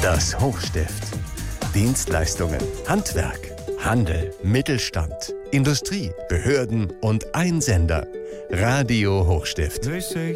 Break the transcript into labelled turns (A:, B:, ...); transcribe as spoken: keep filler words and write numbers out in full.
A: Das Hochstift. Dienstleistungen, Handwerk, Handel, Mittelstand, Industrie, Behörden und Einsender. Radio Hochstift.